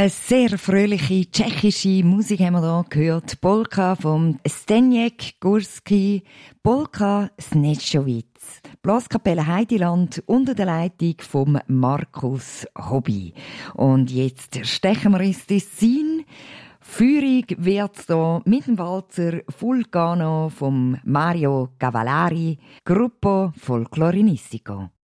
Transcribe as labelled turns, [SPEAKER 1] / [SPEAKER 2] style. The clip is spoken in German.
[SPEAKER 1] Eine sehr fröhliche tschechische Musik haben wir hier gehört. Polka vom Zdeněk Gurský, Polka Snečovic. Blaskapelle Heidiland unter der Leitung von Markus Hobby. Und jetzt stechen wir ins Tessin. Führung wird hier mit dem Walzer Vulcano von Mario Cavallari, Gruppo Folklorinistico.